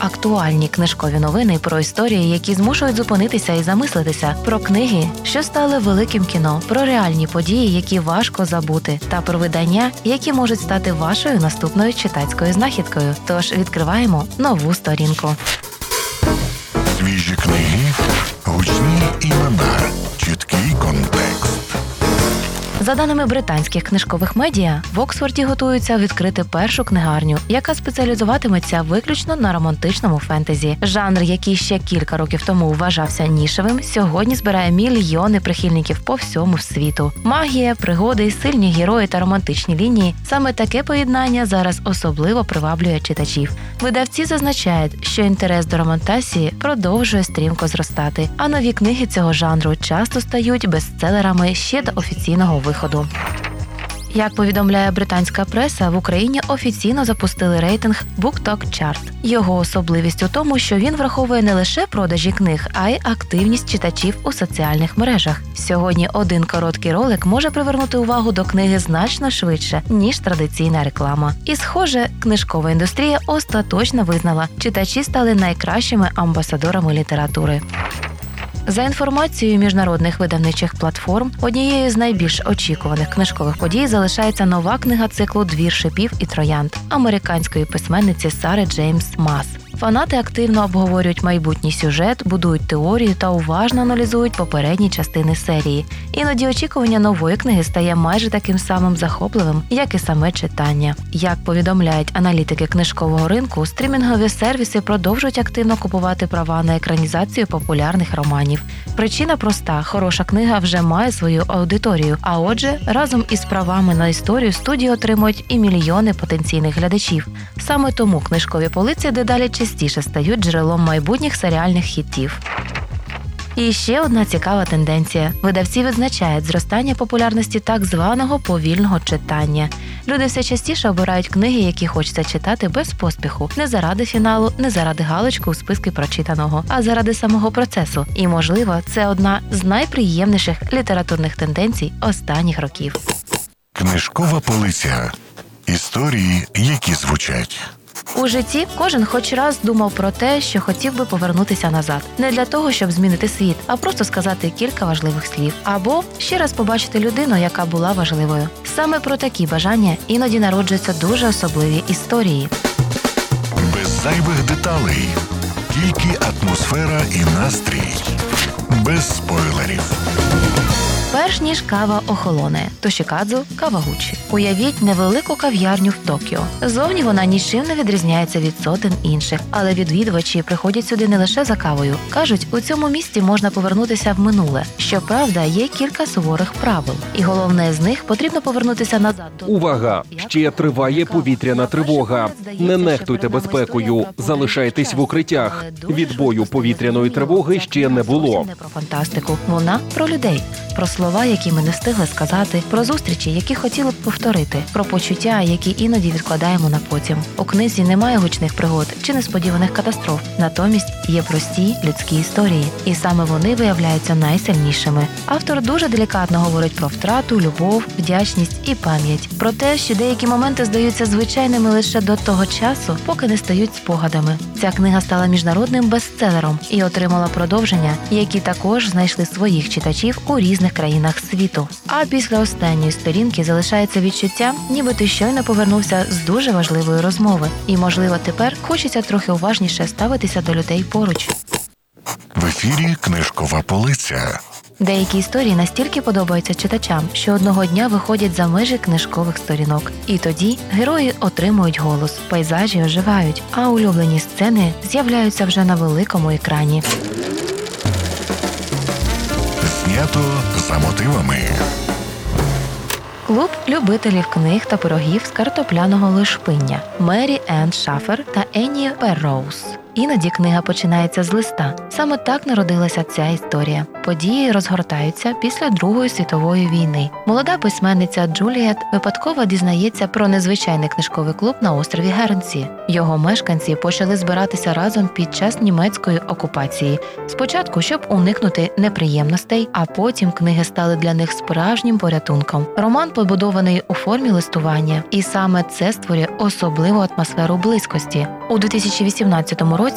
актуальні книжкові новини про історії, які змушують зупинитися і замислитися, про книги, що стали великим кіно, про реальні події, які важко забути, та про видання, які можуть стати вашою наступною читацькою знахідкою. Тож відкриваємо нову сторінку. Свіжі книги, гучні імена, чіткий контекст. За даними британських книжкових медіа, в Оксфорді готуються відкрити першу книгарню, яка спеціалізуватиметься виключно на романтичному фентезі. Жанр, який ще кілька років тому вважався нішевим, сьогодні збирає мільйони прихильників по всьому світу. Магія, пригоди, сильні герої та романтичні лінії – саме таке поєднання зараз особливо приваблює читачів. Видавці зазначають, що інтерес до романтасії продовжує стрімко зростати, а нові книги цього жанру часто стають бестселерами ще до офіційного виходу. Як повідомляє британська преса, в Україні офіційно запустили рейтинг BookTok Chart. Його особливість у тому, що він враховує не лише продажі книг, а й активність читачів у соціальних мережах. Сьогодні один короткий ролик може привернути увагу до книги значно швидше, ніж традиційна реклама. І, схоже, книжкова індустрія остаточно визнала, читачі стали найкращими амбасадорами літератури. За інформацією міжнародних видавничих платформ, однією з найбільш очікуваних книжкових подій залишається нова книга циклу «Двір шипів і троянд» американської письменниці Сари Джеймс Мас. Фанати активно обговорюють майбутній сюжет, будують теорію та уважно аналізують попередні частини серії. Іноді очікування нової книги стає майже таким самим захопливим, як і саме читання. Як повідомляють аналітики книжкового ринку, стрімінгові сервіси продовжують активно купувати права на екранізацію популярних романів. Причина проста – хороша книга вже має свою аудиторію, а отже, разом із правами на історію студії отримують і мільйони потенційних глядачів. Саме тому книжкові полиці дедалі частіше стають джерелом майбутніх серіальних хітів. І ще одна цікава тенденція. Видавці відзначають зростання популярності так званого повільного читання. Люди все частіше обирають книги, які хочеться читати без поспіху. Не заради фіналу, не заради галочки у списку прочитаного, а заради самого процесу. І, можливо, це одна з найприємніших літературних тенденцій останніх років. Книжкова полиця. Історії, які звучать. У житті кожен хоч раз думав про те, що хотів би повернутися назад. Не для того, щоб змінити світ, а просто сказати кілька важливих слів. Або ще раз побачити людину, яка була важливою. Саме про такі бажання іноді народжуються дуже особливі історії. Без зайвих деталей. Тільки атмосфера і настрій. Без спойлерів. Перш ніж кава охолоне, Тошікадзу Кавагучі. Уявіть невелику кав'ярню в Токіо. Зовні вона нічим не відрізняється від сотень інших, але відвідувачі приходять сюди не лише за кавою. Кажуть, у цьому місті можна повернутися в минуле. Щоправда, є кілька суворих правил. І головне з них – потрібно повернутися назад. Увага! Ще триває повітряна тривога. Не нехтуйте безпекою. Залишайтесь в укриттях. Відбою повітряної тривоги ще не було. Не про фантастику. Вона про людей. Про слова, які ми не встигли сказати, про зустрічі, які хотіли б повторити, про почуття, які іноді відкладаємо на потім. У книзі немає гучних пригод чи несподіваних катастроф. Натомість є прості людські історії. І саме вони виявляються найсильнішими. Автор дуже делікатно говорить про втрату, любов, вдячність і пам'ять. Про те, що деякі моменти здаються звичайними лише до того часу, поки не стають спогадами. Ця книга стала міжнародним бестселером і отримала продовження, які також знайшли своїх читачів у різних країнах світу. А після останньої сторінки залишається відчуття, ніби ти щойно повернувся з дуже важливої розмови. І, можливо, тепер хочеться трохи уважніше ставитися до людей поруч. В ефірі книжкова полиця. Деякі історії настільки подобаються читачам, що одного дня виходять за межі книжкових сторінок. І тоді герої отримують голос, пейзажі оживають, а улюблені сцени з'являються вже на великому екрані. Знято за мотивами. Клуб любителів книг та пирогів з картопляного лушпиння. Мері Енн Шафер та Енні Перроуз. Іноді книга починається з листа. Саме так народилася ця історія. Події розгортаються після Другої світової війни. Молода письменниця Джуліет випадково дізнається про незвичайний книжковий клуб на острові Гернсі. Його мешканці почали збиратися разом під час німецької окупації. Спочатку, щоб уникнути неприємностей, а потім книги стали для них справжнім порятунком. Роман побудований у формі листування, і саме це створює особливу атмосферу близькості. У 2018 році